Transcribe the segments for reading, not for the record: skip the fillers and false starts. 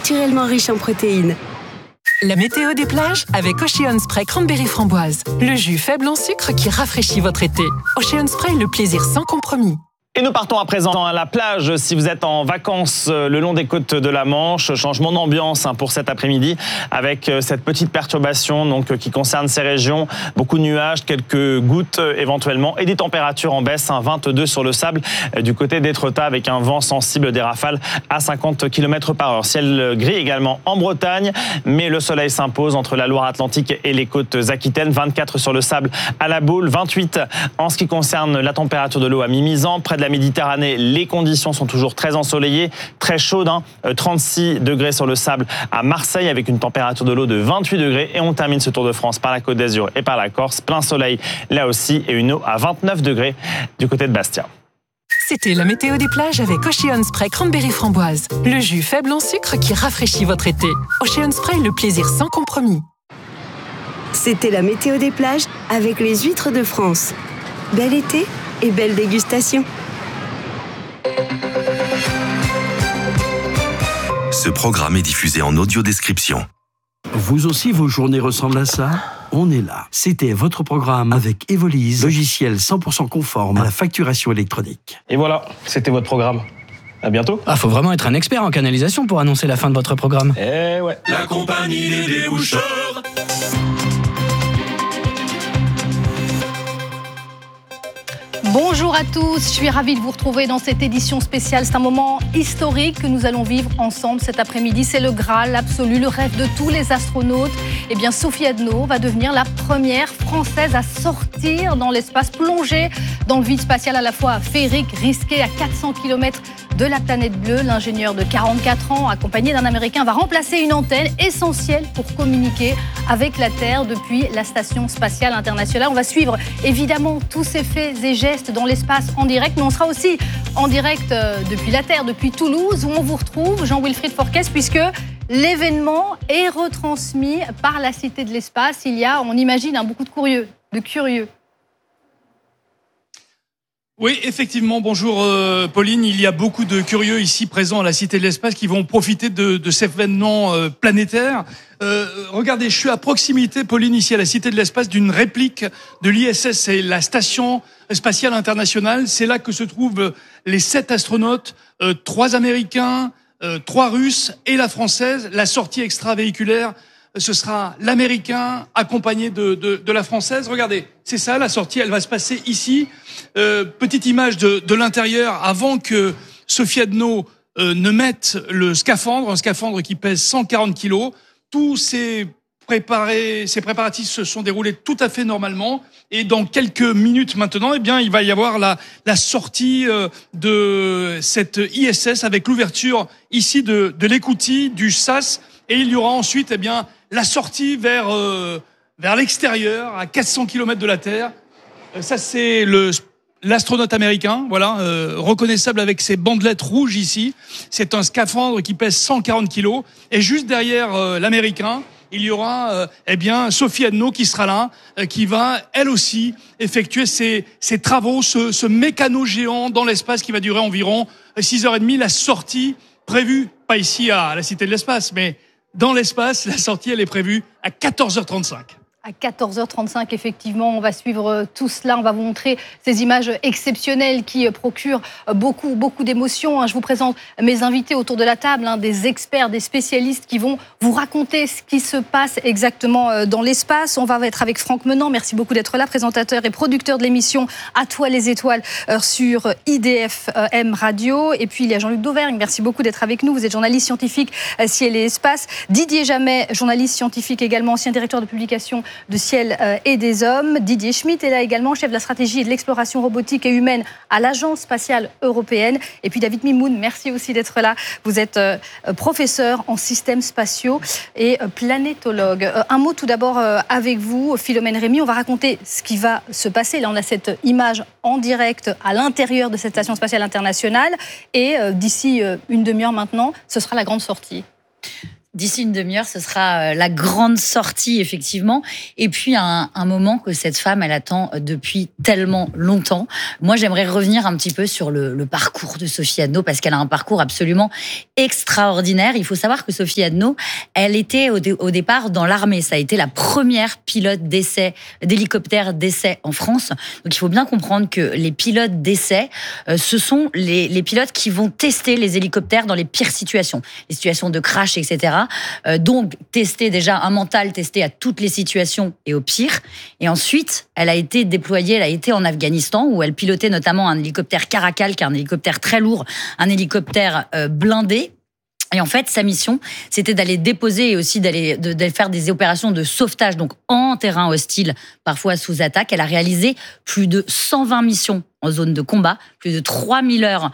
naturellement riche en protéines. La météo des plages avec Ocean Spray Cranberry Framboise. Le jus faible en sucre qui rafraîchit votre été. Ocean Spray, le plaisir sans compromis. Et nous partons à présent à la plage. Si vous êtes en vacances le long des côtes de la Manche, changement d'ambiance pour cet après-midi avec cette petite perturbation donc, qui concerne ces régions. Beaucoup de nuages, quelques gouttes éventuellement et des températures en baisse. 22 sur le sable du côté d'Étretat avec un vent sensible, des rafales à 50 km/h. Ciel gris également en Bretagne, mais le soleil s'impose entre la Loire-Atlantique et les côtes aquitaines. 24 sur le sable à la Baule, 28 en ce qui concerne la température de l'eau à Mimizan. Près de la Méditerranée, les conditions sont toujours très ensoleillées, très chaudes, 36 degrés sur le sable à Marseille avec une température de l'eau de 28 degrés. Et on termine ce Tour de France par la Côte d'Azur et par la Corse. Plein soleil là aussi et une eau à 29 degrés du côté de Bastia. C'était la météo des plages avec Ocean Spray Cranberry Framboise. Le jus faible en sucre qui rafraîchit votre été. Ocean Spray, le plaisir sans compromis. C'était la météo des plages avec les huîtres de France. Bel été et belle dégustation. Ce programme est diffusé en audio-description. Vous aussi, vos journées ressemblent à ça ? On est là. C'était votre programme avec Evolise, logiciel 100% conforme à la facturation électronique. Et voilà, c'était votre programme. À bientôt. Faut vraiment être un expert en canalisation pour annoncer la fin de votre programme. Eh ouais. La compagnie des déboucheurs. Bonjour à tous, je suis ravie de vous retrouver dans cette édition spéciale. C'est un moment historique que nous allons vivre ensemble cet après-midi. C'est le Graal absolu, le rêve de tous les astronautes. Eh bien, Sophie Adno va devenir la première Française à sortir dans l'espace, plonger dans le vide spatial à la fois féerique, risqué à 400 km de la planète bleue. L'ingénieur de 44 ans, accompagné d'un Américain, va remplacer une antenne essentielle pour communiquer avec la Terre depuis la Station spatiale internationale. On va suivre évidemment tous ces faits et gestes dans l'espace en direct, mais on sera aussi en direct depuis la Terre, depuis Toulouse, où on vous retrouve, Jean-Wilfried Forquès, puisque l'événement est retransmis par la Cité de l'Espace. Il y a, on imagine, beaucoup de curieux. Oui, effectivement. Bonjour Pauline. Il y a beaucoup de curieux ici présents à la Cité de l'Espace qui vont profiter de cet événement planétaire. Regardez, je suis à proximité, Pauline, ici à la Cité de l'Espace, d'une réplique de l'ISS, c'est la Station spatiale internationale. C'est là que se trouvent les 7 astronautes, 3 Américains, 3 Russes et la Française. La sortie extravéhiculaire, ce sera l'Américain accompagné de la Française. Regardez, c'est ça, la sortie, elle va se passer ici. Petite image de l'intérieur avant que Sophie Adno ne mette le scaphandre, un scaphandre qui pèse 140 kilos. Tous ces préparatifs se sont déroulés tout à fait normalement. Et dans quelques minutes maintenant, eh bien, il va y avoir la sortie de cette ISS avec l'ouverture ici de l'écoutille du SAS. Et il y aura ensuite, eh bien, la sortie vers l'extérieur, à 400 km de la Terre. Ça, c'est l'astronaute américain, voilà, reconnaissable avec ses bandelettes rouges ici. C'est un scaphandre qui pèse 140 kilos. Et juste derrière l'américain, il y aura Sophie Adno qui sera là, qui va elle aussi effectuer ses travaux, ce mécano géant dans l'espace qui va durer environ 6h30. La sortie prévue, pas ici à la Cité de l'Espace, mais dans l'espace, la sortie elle est prévue à 14h35. À 14h35, effectivement, on va suivre tout cela. On va vous montrer ces images exceptionnelles qui procurent beaucoup d'émotions. Je vous présente mes invités autour de la table, des experts, des spécialistes qui vont vous raconter ce qui se passe exactement dans l'espace. On va être avec Franck Menant. Merci beaucoup d'être là, présentateur et producteur de l'émission À toi les étoiles sur IDFM Radio. Et puis, il y a Jean-Luc Dauvergne. Merci beaucoup d'être avec nous. Vous êtes journaliste scientifique Ciel et Espace. Didier Jamet, journaliste scientifique également, ancien directeur de publication de Ciel et des Hommes. Didier Schmitt est là également, chef de la stratégie et de l'exploration robotique et humaine à l'Agence spatiale européenne. Et puis David Mimoun, merci aussi d'être là. Vous êtes professeur en systèmes spatiaux et planétologue. Un mot tout d'abord avec vous, Philomène Rémy. On va raconter ce qui va se passer. Là, on a cette image en direct à l'intérieur de cette station spatiale internationale. Et d'ici une demi-heure maintenant, ce sera la grande sortie. D'ici une demi-heure, ce sera la grande sortie, effectivement. Et puis, un moment que cette femme, elle attend depuis tellement longtemps. Moi, j'aimerais revenir un petit peu sur le parcours de Sophie Adno, parce qu'elle a un parcours absolument extraordinaire. Il faut savoir que Sophie Adno, elle était au départ dans l'armée. Ça a été la première pilote d'hélicoptère d'essai en France. Donc, il faut bien comprendre que les pilotes d'essai, ce sont les pilotes qui vont tester les hélicoptères dans les pires situations. Les situations de crash, etc. Donc, tester déjà un mental, tester à toutes les situations et au pire. Et ensuite, elle a été déployée, elle a été en Afghanistan, où elle pilotait notamment un hélicoptère Caracal, qui est un hélicoptère très lourd, un hélicoptère blindé. Et en fait, sa mission, c'était d'aller déposer et aussi d'aller faire des opérations de sauvetage, donc en terrain hostile, parfois sous attaque. Elle a réalisé plus de 120 missions en zone de combat, plus de 3000 heures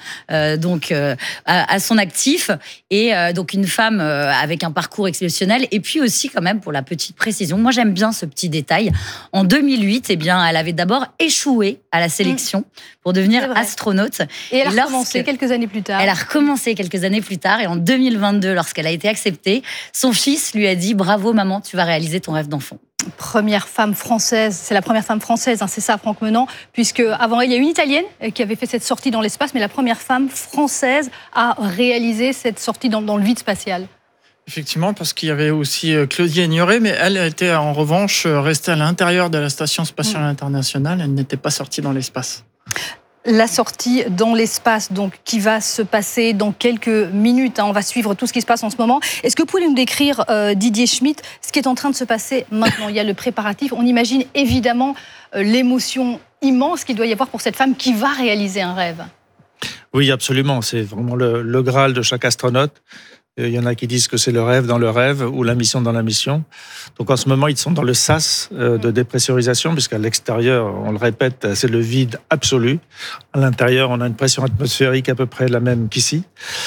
à son actif, et donc une femme avec un parcours exceptionnel. Et puis aussi, quand même, pour la petite précision, moi j'aime bien ce petit détail, en 2008, elle avait d'abord échoué à la sélection pour devenir astronaute. Et elle a recommencé quelques années plus tard. Elle a recommencé quelques années plus tard, et en 2022, lorsqu'elle a été acceptée, son fils lui a dit « Bravo maman, tu vas réaliser ton rêve d'enfant ». Première femme française, c'est la première femme française, c'est ça Franck Menant, puisque avant elle, il y a une Italienne qui avait fait cette sortie dans l'espace, mais la première femme française à réaliser cette sortie dans le vide spatial. Effectivement, parce qu'il y avait aussi Claudie Aigneret, mais elle était en revanche restée à l'intérieur de la Station spatiale internationale, elle n'était pas sortie dans l'espace. La sortie dans l'espace, donc, qui va se passer dans quelques minutes. On va suivre tout ce qui se passe en ce moment. Est-ce que vous pouvez nous décrire, Didier Schmitt, ce qui est en train de se passer maintenant? Il y a le préparatif. On imagine évidemment l'émotion immense qu'il doit y avoir pour cette femme qui va réaliser un rêve. Oui, absolument. C'est vraiment le Graal de chaque astronaute. Il y en a qui disent que c'est le rêve dans le rêve ou la mission dans la mission. Donc en ce moment, ils sont dans le sas de dépressurisation, puisqu'à l'extérieur, on le répète, c'est le vide absolu. À l'intérieur, on a une pression atmosphérique à peu près la même qu'ici.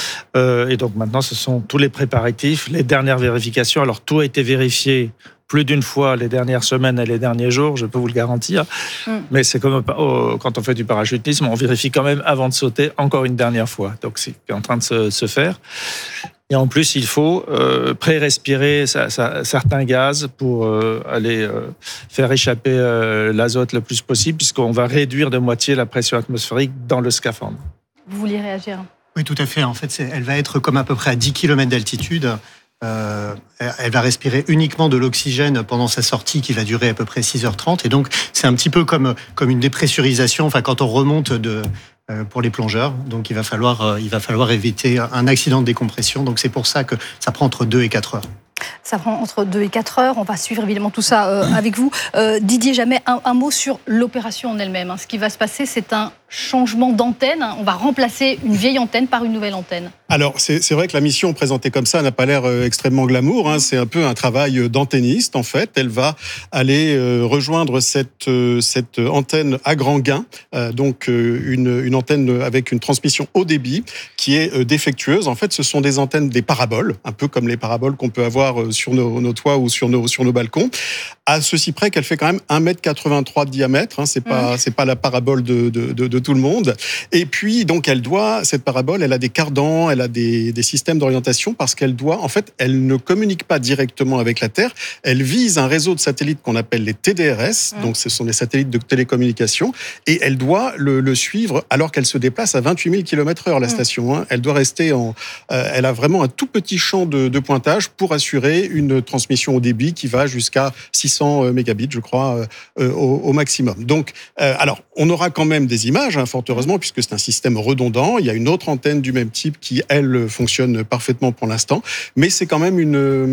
Et donc maintenant, ce sont tous les préparatifs, les dernières vérifications. Alors tout a été vérifié plus d'une fois les dernières semaines et les derniers jours, je peux vous le garantir. Mais c'est comme quand on fait du parachutisme, on vérifie quand même avant de sauter encore une dernière fois. Donc c'est en train de se faire. Et en plus, il faut pré-respirer certains gaz pour aller faire échapper l'azote le plus possible, puisqu'on va réduire de moitié la pression atmosphérique dans le scaphandre. Vous vouliez réagir? Oui, tout à fait. En fait, elle va être comme à peu près à 10 km d'altitude. Elle va respirer uniquement de l'oxygène pendant sa sortie qui va durer à peu près 6h30. Et donc, c'est un petit peu comme une dépressurisation, enfin, quand on remonte pour les plongeurs. Donc, il va falloir éviter un accident de décompression. Donc, c'est pour ça que ça prend entre 2 et 4 heures. Ça prend entre 2 et 4 heures. On va suivre évidemment tout ça avec vous. Didier Jamais, un mot sur l'opération en elle-même. Ce qui va se passer, c'est un changement d'antenne. On va remplacer une vieille antenne par une nouvelle antenne. Alors, c'est vrai que la mission présentée comme ça n'a pas l'air extrêmement glamour. C'est un peu un travail d'antenniste, en fait. Elle va aller rejoindre cette antenne à grand gain, donc une antenne avec une transmission haut débit qui est défectueuse. En fait, ce sont des antennes, des paraboles, un peu comme les paraboles qu'on peut avoir sur nos toits ou sur nos balcons, à ceci près qu'elle fait quand même 1,83 m de diamètre. C'est pas la parabole de tout le monde. Et puis, donc, cette parabole, elle a des cardans, elle a des systèmes d'orientation parce qu'elle ne communique pas directement avec la Terre. Elle vise un réseau de satellites qu'on appelle les TDRS. Donc, ce sont des satellites de télécommunication. Et elle doit le suivre alors qu'elle se déplace à 28 000 km/h, la station. Elle doit rester elle a vraiment un tout petit champ de pointage pour assurer une transmission au débit qui va jusqu'à 600 mégabits, je crois, au maximum. Donc, alors, on aura quand même des images, fort heureusement, puisque c'est un système redondant. Il y a une autre antenne du même type qui, elle, fonctionne parfaitement pour l'instant. Mais c'est quand même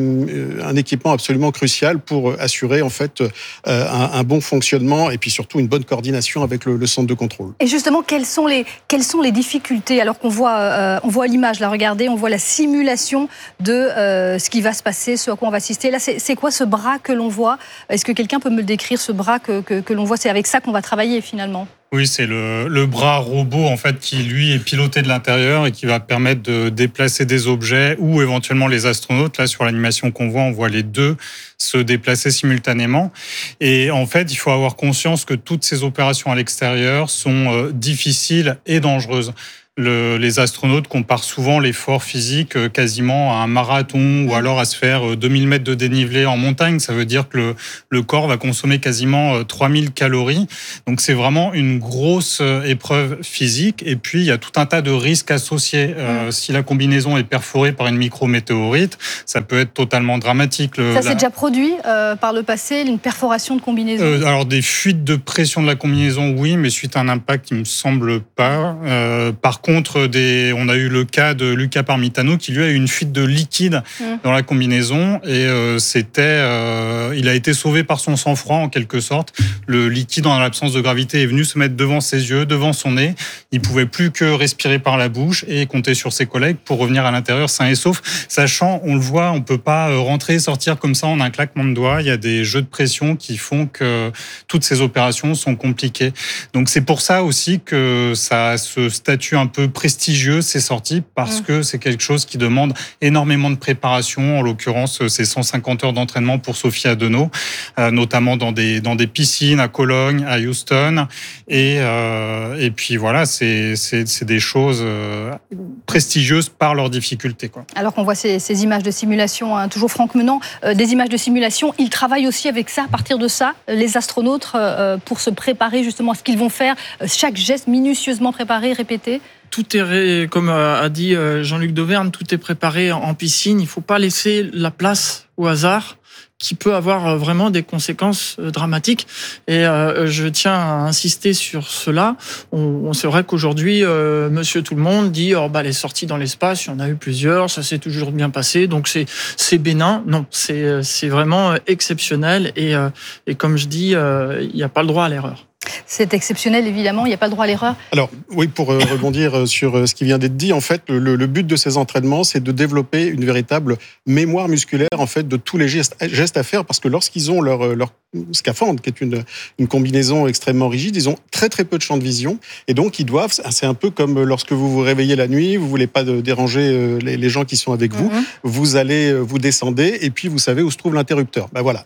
un équipement absolument crucial pour assurer, en fait, un bon fonctionnement et puis surtout une bonne coordination avec le centre de contrôle. Et justement, quelles sont les difficultés? Alors qu'on voit l'image, là, regardez, on voit la simulation de ce qui va se passer, ce à quoi on va assister. Là, c'est quoi ce bras que l'on voit? Est-ce que quelqu'un peut me le décrire, ce bras que l'on voit? C'est avec ça qu'on va travailler, finalement. Oui, c'est le bras robot en fait qui lui est piloté de l'intérieur et qui va permettre de déplacer des objets ou éventuellement les astronautes. Là, sur l'animation qu'on voit, on voit les deux se déplacer simultanément. Et en fait, il faut avoir conscience que toutes ces opérations à l'extérieur sont difficiles et dangereuses. les astronautes comparent souvent l'effort physique quasiment à un marathon ou alors à se faire 2000 mètres de dénivelé en montagne. Ça veut dire que le corps va consommer quasiment 3000 calories. Donc c'est vraiment une grosse épreuve physique. Et puis il y a tout un tas de risques associés. Si la combinaison est perforée par une micrométéorite, ça peut être totalement dramatique. Ça s'est déjà produit par le passé, une perforation de combinaison? Alors des fuites de pression de la combinaison, oui, mais suite à un impact, il me semble pas. Par contre, on a eu le cas de Luca Parmitano qui lui a eu une fuite de liquide dans la combinaison et il a été sauvé par son sang-froid en quelque sorte. Le liquide en l'absence de gravité est venu se mettre devant ses yeux, devant son nez. Il pouvait plus que respirer par la bouche et compter sur ses collègues pour revenir à l'intérieur sain et sauf. Sachant, on le voit, on peut pas rentrer et sortir comme ça en un claquement de doigts. Il y a des jeux de pression qui font que toutes ces opérations sont compliquées. Donc c'est pour ça aussi que ça a ce statut un peu prestigieux, ces sorties, parce que c'est quelque chose qui demande énormément de préparation. En l'occurrence, c'est 150 heures d'entraînement pour Sophie Adenau, notamment dans des piscines à Cologne, à Houston. Et puis voilà, c'est des choses prestigieuses par leur difficulté, quoi. Alors qu'on voit ces images de simulation, toujours Franck Menant, des images de simulation, ils travaillent aussi avec ça, à partir de ça, les astronautes, pour se préparer justement à ce qu'ils vont faire, chaque geste minutieusement préparé, répété. Tout est, comme a dit Jean-Luc Dauvergne, tout est préparé en piscine. Il ne faut pas laisser la place au hasard qui peut avoir vraiment des conséquences dramatiques. Et je tiens à insister sur cela. C'est vrai qu'aujourd'hui, Monsieur Tout-le-Monde dit les sorties dans l'espace, il y en a eu plusieurs, ça s'est toujours bien passé, donc c'est bénin. Non, c'est vraiment exceptionnel. Et comme je dis, il n'y a pas le droit à l'erreur. C'est exceptionnel, évidemment, il n'y a pas le droit à l'erreur. Alors, oui, pour rebondir sur ce qui vient d'être dit, en fait, le but de ces entraînements, c'est de développer une véritable mémoire musculaire, en fait, de tous les gestes à faire, parce que lorsqu'ils ont leur scaphandre, qui est une combinaison extrêmement rigide, ils ont très très peu de champ de vision, et donc ils doivent, c'est un peu comme lorsque vous vous réveillez la nuit, vous voulez pas déranger les gens qui sont avec vous, vous descendez, et puis vous savez où se trouve l'interrupteur. Ben voilà.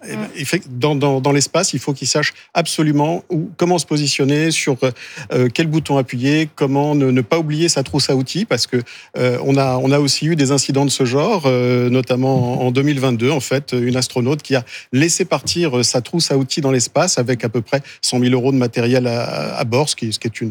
Dans l'espace, il faut qu'ils sachent absolument comment se positionner, sur quel bouton appuyer, comment ne pas oublier sa trousse à outils, parce que on a aussi eu des incidents de ce genre, notamment en 2022, en fait, une astronaute qui a laissé partir sa trousse à outils dans l'espace avec à peu près 100 000 € de matériel à bord, ce qui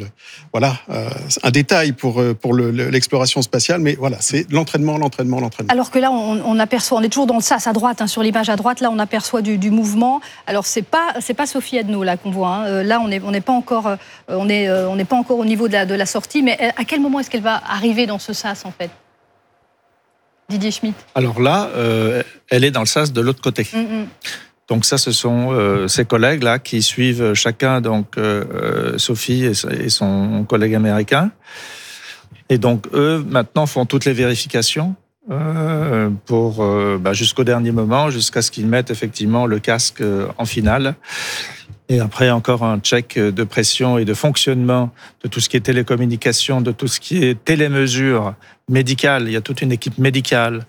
est un détail pour l'exploration spatiale, mais voilà, c'est l'entraînement. Alors que là, on aperçoit, on est toujours dans le sas à droite, sur l'image à droite, là on aperçoit du mouvement. Alors c'est pas Sophie Adenau là qu'on voit, là on n'est pas encore au niveau de la sortie, mais à quel moment est-ce qu'elle va arriver dans ce sas en fait, Didier Schmitt? Alors là, elle est dans le sas de l'autre côté. Donc ça, ce sont ses collègues là qui suivent chacun, donc Sophie et son collègue américain. Et donc eux maintenant font toutes les vérifications pour jusqu'au dernier moment, jusqu'à ce qu'ils mettent effectivement le casque en finale. Et après, encore un check de pression et de fonctionnement de tout ce qui est télécommunication, de tout ce qui est télémesure médicale. Il y a toute une équipe médicale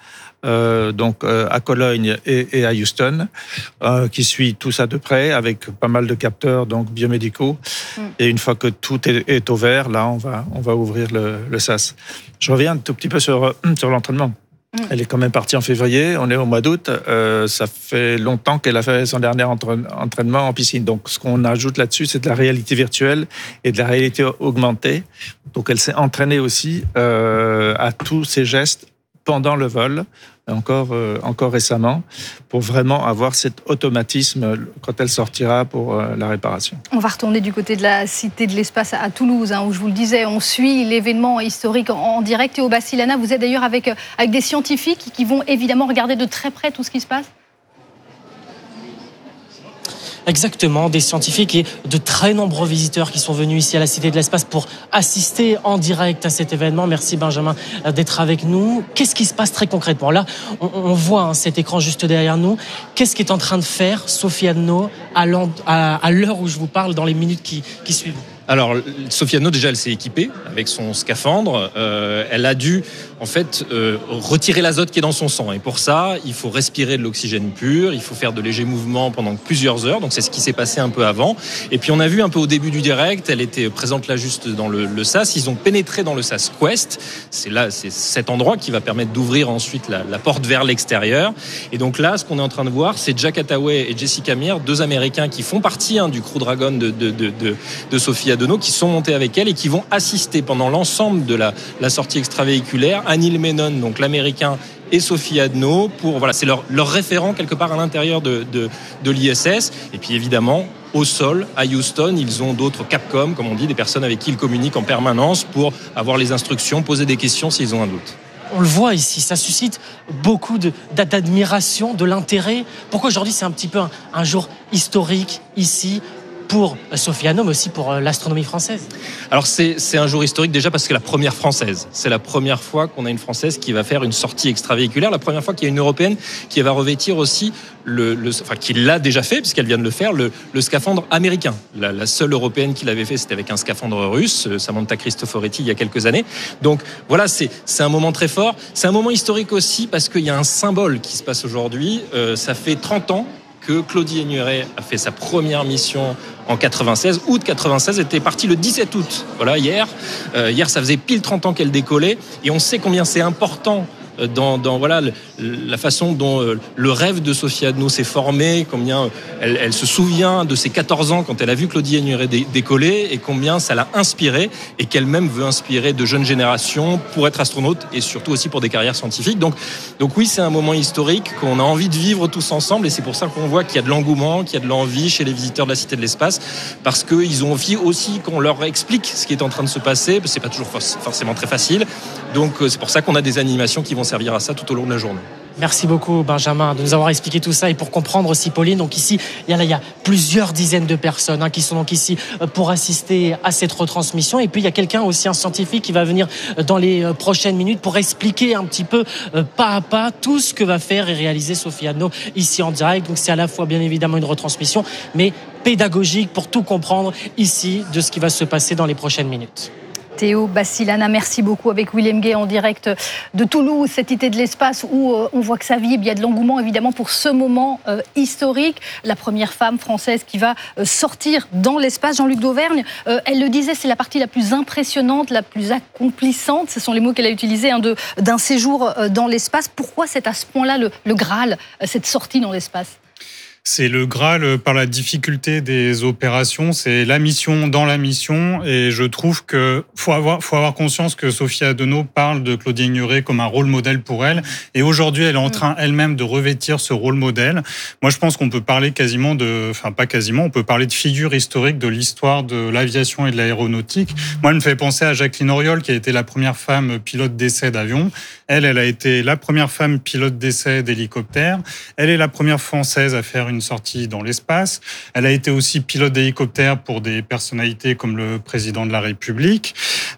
à Cologne et à Houston qui suit tout ça de près avec pas mal de capteurs donc biomédicaux. Et une fois que tout est au vert, là, on va ouvrir le sas. Je reviens un tout petit peu sur l'entraînement. Elle est quand même partie en février, on est au mois d'août, ça fait longtemps qu'elle a fait son dernier entraînement en piscine. Donc ce qu'on ajoute là-dessus, c'est de la réalité virtuelle et de la réalité augmentée. Donc elle s'est entraînée aussi à tous ces gestes pendant le vol, encore récemment, pour vraiment avoir cet automatisme quand elle sortira pour la réparation. On va retourner du côté de la Cité de l'Espace à Toulouse, où je vous le disais, on suit l'événement historique en direct. Théo Bassilana, vous êtes d'ailleurs avec des scientifiques qui vont évidemment regarder de très près tout ce qui se passe. Exactement, des scientifiques et de très nombreux visiteurs qui sont venus ici à la Cité de l'Espace pour assister en direct à cet événement. Merci Benjamin d'être avec nous. Qu'est-ce qui se passe très concrètement? Là, on voit cet écran juste derrière nous. Qu'est-ce qu'est en train de faire Sophie Adenau à l'heure où je vous parle, dans les minutes qui suivent? Alors, Sophie Anneau, déjà, elle s'est équipée avec son scaphandre. Elle a dû, en fait, retirer l'azote qui est dans son sang. Et pour ça, il faut respirer de l'oxygène pur, il faut faire de légers mouvements pendant plusieurs heures. Donc, c'est ce qui s'est passé un peu avant. Et puis, on a vu un peu au début du direct, elle était présente là juste dans le sas. Ils ont pénétré dans le sas Quest. C'est cet endroit qui va permettre d'ouvrir ensuite la porte vers l'extérieur. Et donc là, ce qu'on est en train de voir, c'est Jack Hathaway et Jessica Meir, 2 Américains qui font partie du Crew Dragon de Sophie Anneau, qui sont montés avec elle et qui vont assister pendant l'ensemble de la sortie extravéhiculaire à Neil Menon, donc l'Américain, et Sophie Anneau, c'est leur référent quelque part à l'intérieur de l'ISS. Et puis évidemment, au sol, à Houston, ils ont d'autres Capcom, comme on dit, des personnes avec qui ils communiquent en permanence pour avoir les instructions, poser des questions s'ils ont un doute. On le voit ici, ça suscite beaucoup d'admiration, de l'intérêt. Pourquoi aujourd'hui c'est un petit peu un jour historique ici pour Sophie Anneau, mais aussi pour l'astronomie française? Alors c'est un jour historique déjà parce que la première française, c'est la première fois qu'on a une Française qui va faire une sortie extravéhiculaire, la première fois qu'il y a une Européenne qui va revêtir aussi qui l'a déjà fait puisqu'elle vient de le faire, le scaphandre américain. La seule Européenne qui l'avait fait, c'était avec un scaphandre russe, Samantha Cristoforetti, il y a quelques années. Donc voilà, c'est un moment très fort. C'est un moment historique aussi parce qu'il y a un symbole qui se passe aujourd'hui. Ça fait 30 ans que Claudie Aigneret a fait sa première mission en 96. Août 96, était partie le 17 août. Voilà, hier, ça faisait pile 30 ans qu'elle décollait. Et on sait combien c'est important dans la façon dont le rêve de Sophie Anneau s'est formé, combien elle se souvient de ses 14 ans quand elle a vu Claudie Aigneret décoller et combien ça l'a inspirée et qu'elle-même veut inspirer de jeunes générations pour être astronaute et surtout aussi pour des carrières scientifiques. Donc oui, c'est un moment historique qu'on a envie de vivre tous ensemble et c'est pour ça qu'on voit qu'il y a de l'engouement, qu'il y a de l'envie chez les visiteurs de la Cité de l'Espace parce qu'ils ont envie aussi qu'on leur explique ce qui est en train de se passer. C'est pas toujours forcément très facile. Donc c'est pour ça qu'on a des animations qui vont servir à ça tout au long de la journée. Merci beaucoup Benjamin de nous avoir expliqué tout ça et pour comprendre aussi Pauline. Donc ici, il y a plusieurs dizaines de personnes qui sont donc ici pour assister à cette retransmission. Et puis il y a quelqu'un aussi, un scientifique qui va venir dans les prochaines minutes pour expliquer un petit peu pas à pas tout ce que va faire et réaliser Sophie Anneau ici en direct. Donc c'est à la fois bien évidemment une retransmission, mais pédagogique pour tout comprendre ici de ce qui va se passer dans les prochaines minutes. Théo Bassilana, merci beaucoup avec William Gay en direct de Toulouse, cette Cité de l'Espace où on voit que ça vibre. Il y a de l'engouement évidemment pour ce moment historique. La première femme française qui va sortir dans l'espace, Jean-Luc Dauvergne, elle le disait, c'est la partie la plus impressionnante, la plus accomplissante. Ce sont les mots qu'elle a utilisés d'un séjour dans l'espace. Pourquoi c'est à ce point-là le Graal, cette sortie dans l'espace ? C'est le Graal par la difficulté des opérations, c'est la mission dans la mission, et je trouve que faut avoir conscience que Sophie Anneau parle de Claudie Aigneret comme un rôle modèle pour elle, et aujourd'hui elle est en train elle-même de revêtir ce rôle modèle. Moi je pense qu'on peut parler on peut parler de figure historique de l'histoire de l'aviation et de l'aéronautique. Moi elle me fait penser à Jacqueline Auriol qui a été la première femme pilote d'essai d'avion. Elle a été la première femme pilote d'essai d'hélicoptère. Elle est la première Française à faire une sortie dans l'espace. Elle a été aussi pilote d'hélicoptère pour des personnalités comme le président de la République.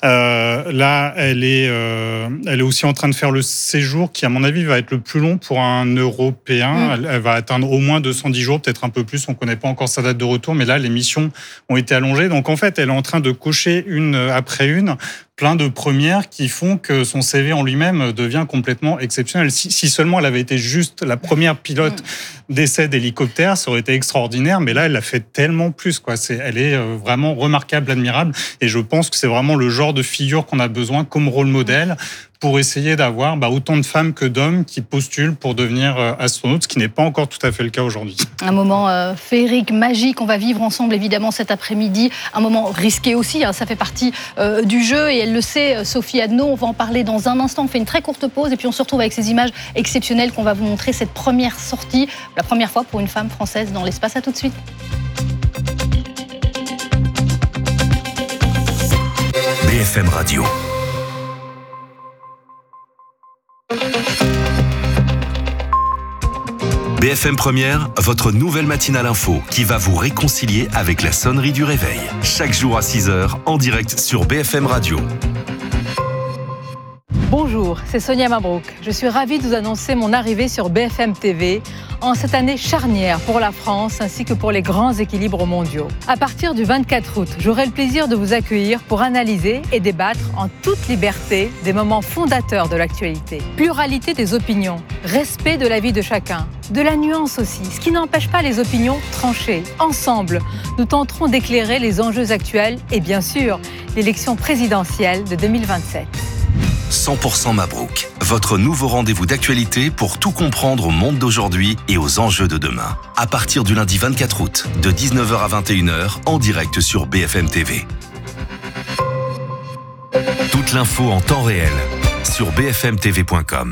Là, elle est aussi en train de faire le séjour qui, à mon avis, va être le plus long pour un Européen. Elle va atteindre au moins 210 jours, peut-être un peu plus. On ne connaît pas encore sa date de retour, mais là, les missions ont été allongées. Donc, en fait, elle est en train de cocher une après une plein de premières qui font que son CV en lui-même devient complètement exceptionnel. Si seulement elle avait été juste la première pilote d'essai d'hélicoptère, ça aurait été extraordinaire, mais là, elle a fait tellement plus, quoi. Elle est vraiment remarquable, admirable, et je pense que c'est vraiment le genre de figure qu'on a besoin comme rôle modèle pour essayer d'avoir autant de femmes que d'hommes qui postulent pour devenir astronautes, ce qui n'est pas encore tout à fait le cas aujourd'hui. Un moment féerique, magique, on va vivre ensemble évidemment cet après-midi, un moment risqué aussi, ça fait partie du jeu et elle le sait, Sophie Anneau, on va en parler dans un instant, on fait une très courte pause et puis on se retrouve avec ces images exceptionnelles qu'on va vous montrer, cette première sortie, la première fois pour une femme française dans l'espace. À tout de suite. BFM Radio. BFM Première, votre nouvelle matinale info qui va vous réconcilier avec la sonnerie du réveil. Chaque jour à 6h, en direct sur BFM Radio. Bonjour, c'est Sonia Mabrouk. Je suis ravie de vous annoncer mon arrivée sur BFM TV en cette année charnière pour la France ainsi que pour les grands équilibres mondiaux. À partir du 24 août, j'aurai le plaisir de vous accueillir pour analyser et débattre en toute liberté des moments fondateurs de l'actualité. Pluralité des opinions, respect de la vie de chacun, de la nuance aussi, ce qui n'empêche pas les opinions tranchées. Ensemble, nous tenterons d'éclairer les enjeux actuels et bien sûr, l'élection présidentielle de 2027. 100% Mabrouk, votre nouveau rendez-vous d'actualité pour tout comprendre au monde d'aujourd'hui et aux enjeux de demain. À partir du lundi 24 août, de 19h à 21h, en direct sur BFM TV. Toute l'info en temps réel sur bfmtv.com.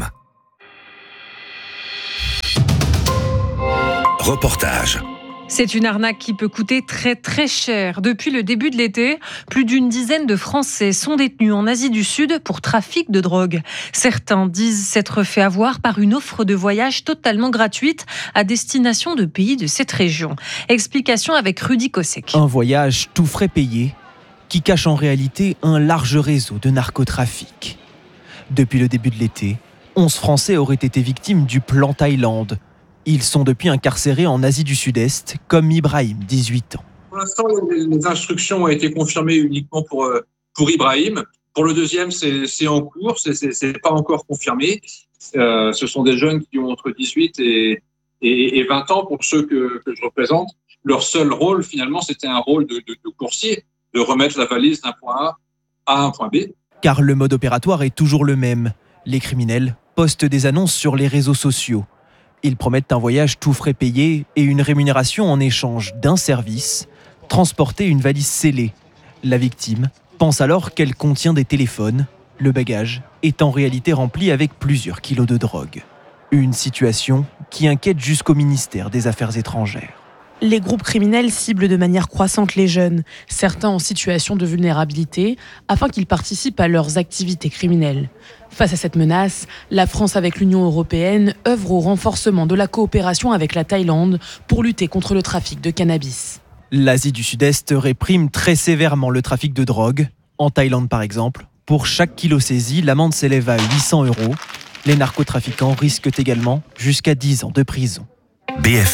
Reportage. C'est une arnaque qui peut coûter très très cher. Depuis le début de l'été, plus d'une dizaine de Français sont détenus en Asie du Sud pour trafic de drogue. Certains disent s'être fait avoir par une offre de voyage totalement gratuite à destination de pays de cette région. Explication avec Rudy Kosek. Un voyage tout frais payé qui cache en réalité un large réseau de narcotrafic. Depuis le début de l'été, 11 Français auraient été victimes du plan Thaïlande. Ils sont depuis incarcérés en Asie du Sud-Est, comme Ibrahim, 18 ans. Pour l'instant, les instructions ont été confirmées uniquement pour Ibrahim. Pour le deuxième, c'est en cours, c'est pas encore confirmé. Ce sont des jeunes qui ont entre 18 et 20 ans. Pour ceux que je représente, leur seul rôle, finalement, c'était un rôle de coursier, de remettre la valise d'un point A à un point B. Car le mode opératoire est toujours le même. Les criminels postent des annonces sur les réseaux sociaux. Ils promettent un voyage tout frais payé et une rémunération en échange d'un service, transporter une valise scellée. La victime pense alors qu'elle contient des téléphones. Le bagage est en réalité rempli avec plusieurs kilos de drogue. Une situation qui inquiète jusqu'au ministère des Affaires étrangères. Les groupes criminels ciblent de manière croissante les jeunes, certains en situation de vulnérabilité, afin qu'ils participent à leurs activités criminelles. Face à cette menace, la France avec l'Union européenne œuvre au renforcement de la coopération avec la Thaïlande pour lutter contre le trafic de cannabis. L'Asie du Sud-Est réprime très sévèrement le trafic de drogue. En Thaïlande par exemple, pour chaque kilo saisi, l'amende s'élève à 800 €. Les narcotrafiquants risquent également jusqu'à 10 ans de prison. BFM.